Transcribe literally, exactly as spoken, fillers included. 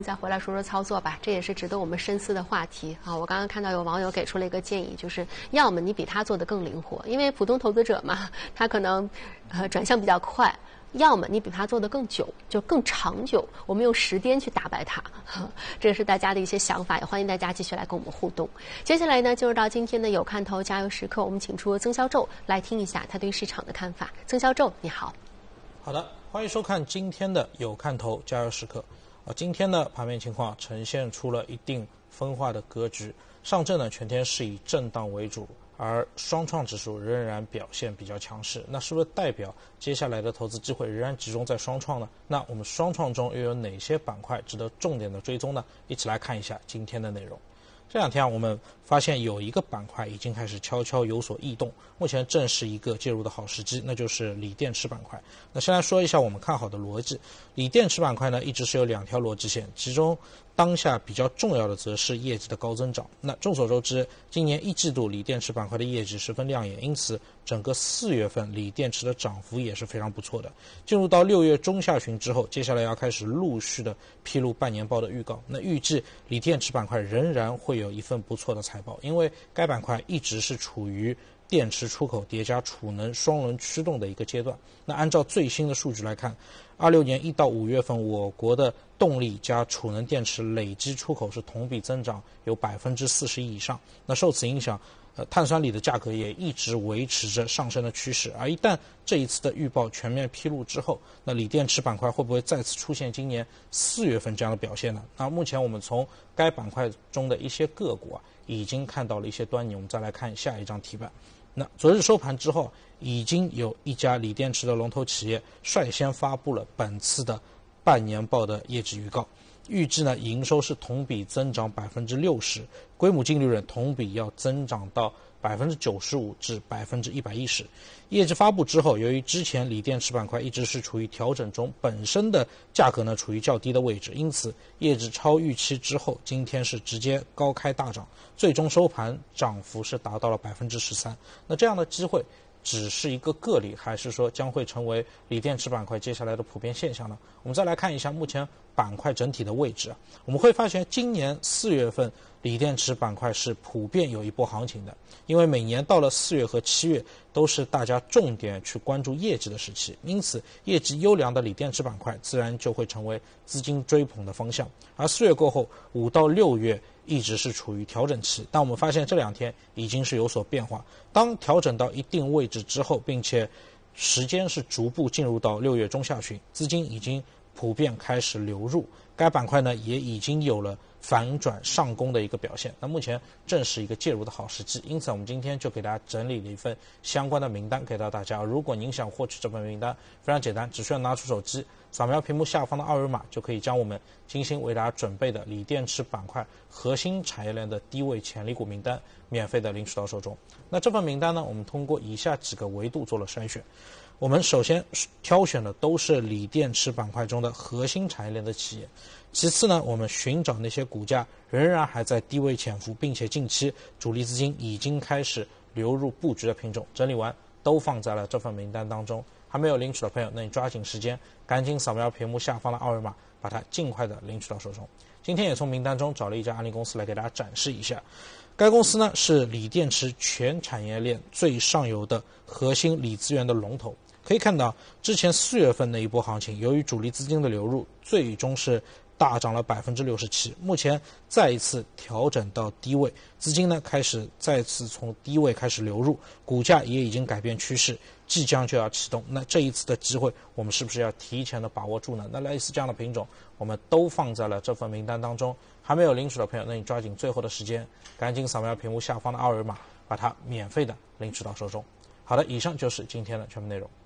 再回来说说操作吧，这也是值得我们深思的话题啊！我刚刚看到有网友给出了一个建议，就是要么你比他做得更灵活，因为普通投资者嘛，他可能呃转向比较快；要么你比他做得更久，就更长久，我们用时间去打败他。这是大家的一些想法，也欢迎大家继续来跟我们互动。接下来呢，进入到今天的有看头加油时刻，我们请出曾肖宙来听一下他对市场的看法。曾肖宙，你好。 好的，欢迎收看今天的有看头加油时刻。啊，今天的盘面情况呈现出了一定分化的格局。上证呢全天是以震荡为主，而双创指数仍然表现比较强势。那是不是代表接下来的投资机会仍然集中在双创呢？那我们双创中又有哪些板块值得重点的追踪呢？一起来看一下今天的内容。这两天啊，我们发现有一个板块已经开始悄悄有所异动，目前正是一个介入的好时机，那就是锂电池板块。那先来说一下我们看好的逻辑。锂电池板块呢，一直是有两条逻辑线，其中当下比较重要的则是业绩的高增长。那众所周知，今年一季度锂电池板块的业绩十分亮眼，因此整个四月份锂电池的涨幅也是非常不错的。进入到六月中下旬之后，接下来要开始陆续的披露半年报的预告。那预计锂电池板块仍然会有一份不错的财报，因为该板块一直是处于电池出口叠加储能双轮驱动的一个阶段。那按照最新的数据来看，二六年一到五月份，我国的动力加储能电池累计出口是同比增长有百分之四十以上。那受此影响，呃，碳酸锂的价格也一直维持着上升的趋势。而一旦这一次的预报全面披露之后，那锂电池板块会不会再次出现今年四月份这样的表现呢？那目前我们从该板块中的一些个股啊，已经看到了一些端倪。我们再来看下一张题板。那昨日收盘之后，已经有一家锂电池的龙头企业率先发布了本次的半年报的业绩预告，预计呢营收是同比增长百分之六十，规模净利润同比要增长到百分之九十五至百分之一百一十。业绩发布之后，由于之前锂电池板块一直是处于调整中，本身的价格呢处于较低的位置，因此业绩超预期之后，今天是直接高开大涨，最终收盘涨幅是达到了百分之十三。那这样的机会只是一个个例，还是说将会成为锂电池板块接下来的普遍现象呢？我们再来看一下目前板块整体的位置。我们会发现今年四月份锂电池板块是普遍有一波行情的，因为每年到了四月和七月都是大家重点去关注业绩的时期，因此业绩优良的锂电池板块自然就会成为资金追捧的方向。而四月过后，五到六月一直是处于调整期，但我们发现这两天已经是有所变化。当调整到一定位置之后，并且时间是逐步进入到六月中下旬，资金已经普遍开始流入，该板块呢也已经有了反转上攻的一个表现。那目前正是一个介入的好时机，因此我们今天就给大家整理了一份相关的名单给到大家。如果您想获取这份名单，非常简单，只需要拿出手机扫描屏幕下方的二维码，就可以将我们精心为大家准备的锂电池板块核心产业链的低位潜力股名单免费的领取到手中。那这份名单呢，我们通过以下几个维度做了筛选。我们首先挑选的都是锂电池板块中的核心产业链的企业，其次呢，我们寻找那些股价仍然还在低位潜伏，并且近期主力资金已经开始流入布局的品种，整理完都放在了这份名单当中。还没有领取的朋友，那你抓紧时间，赶紧扫描屏幕下方的二维码，把它尽快的领取到手中。今天也从名单中找了一家案例公司来给大家展示一下。该公司呢是锂电池全产业链最上游的核心锂资源的龙头。可以看到，之前四月份那一波行情，由于主力资金的流入，最终是大涨了百分之六十七。目前再一次调整到低位，资金呢开始再次从低位开始流入，股价也已经改变趋势，即将就要启动。那这一次的机会，我们是不是要提前的把握住呢？那类似这样的品种，我们都放在了这份名单当中。还没有领取的朋友，那你抓紧最后的时间，赶紧扫描屏幕下方的二维码，把它免费的领取到手中。好的，以上就是今天的全部内容。